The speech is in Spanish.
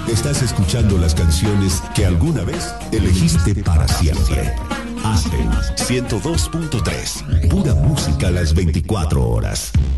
Estás escuchando las canciones que alguna vez elegiste para siempre. Aspen 102.3. Pura música a las 24 horas.